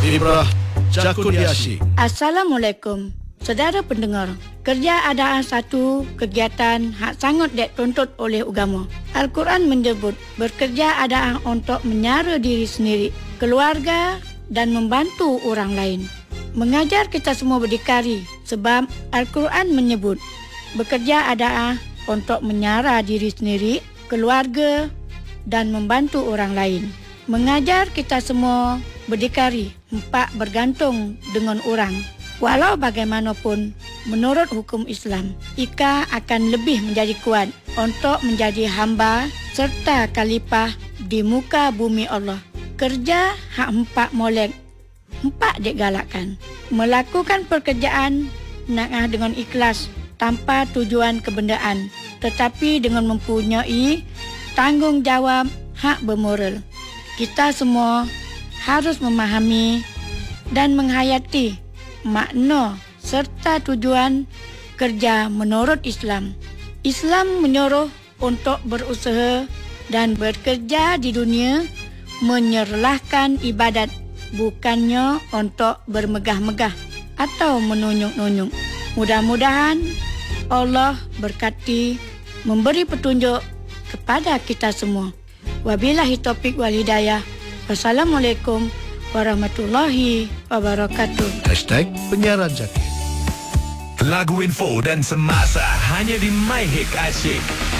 Ibrah Jakudiasi. Assalamualaikum. Saudara pendengar, kerja adalah satu kegiatan hak sangat dituntut oleh agama. Al-Quran menyebut bekerja adalah untuk menyara diri sendiri, keluarga dan membantu orang lain. Mengajar kita semua berdikari sebab Al-Quran menyebut bekerja adalah untuk menyara diri sendiri, keluarga dan membantu orang lain. Mengajar kita semua berdikari, empat bergantung dengan orang. Walau bagaimanapun, menurut hukum Islam, Ika akan lebih menjadi kuat untuk menjadi hamba serta khalifah di muka bumi Allah. Kerja hak empat molek, empat digalakkan. Melakukan pekerjaan nak dengan ikhlas tanpa tujuan kebendaan, tetapi dengan mempunyai tanggungjawab hak bermoral. Kita semua harus memahami dan menghayati makna serta tujuan kerja menurut Islam. Islam menyuruh untuk berusaha dan bekerja di dunia, menyerlahkan ibadat, bukannya untuk bermegah-megah atau menunjuk-nunjuk. Mudah-mudahan Allah berkati, memberi petunjuk kepada kita semua. Wabillahi taufiq wal hidayah. Wassalamualaikum warahmatullahi wabarakatuh. #Penyiaran Zakir. Lagu info dan semasa hanya di My Hit Asyik.